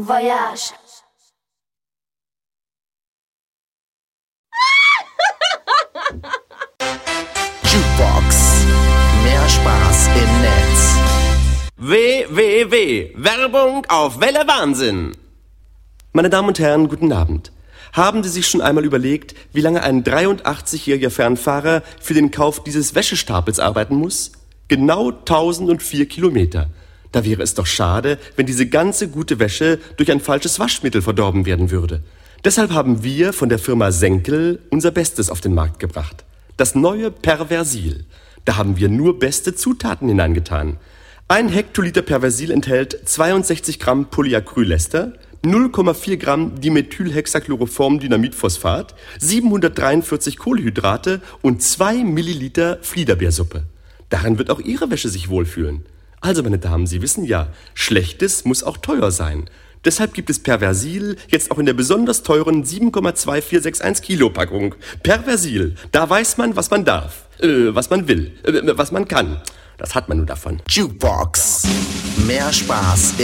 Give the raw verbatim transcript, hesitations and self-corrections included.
Voyage. Jukebox. Mehr Spaß im Netz. W W W. Werbung auf Welle Wahnsinn. Meine Damen und Herren, guten Abend. Haben Sie sich schon einmal überlegt, wie lange ein dreiundachtzigjähriger Fernfahrer für den Kauf dieses Wäschestapels arbeiten muss? Genau tausendvier Kilometer. Da wäre es doch schade, wenn diese ganze gute Wäsche durch ein falsches Waschmittel verdorben werden würde. Deshalb haben wir von der Firma Senkel unser Bestes auf den Markt gebracht. Das neue Perversil. Da haben wir nur beste Zutaten hineingetan. Ein Hektoliter Perversil enthält zweiundsechzig Gramm Polyacrylester, null Komma vier Gramm Dimethylhexachloroform-Dynamitphosphat, siebenhundertdreiundvierzig Kohlenhydrate und zwei Milliliter Fliederbeersuppe. Darin wird auch Ihre Wäsche sich wohlfühlen. Also, meine Damen, Sie wissen ja, Schlechtes muss auch teuer sein. Deshalb gibt es Perversil jetzt auch in der besonders teuren sieben Komma zwei vier sechs eins Kilo Packung. Perversil, da weiß man, was man darf, äh, was man will, äh, was man kann. Das hat man nur davon. Jukebox. Mehr Spaß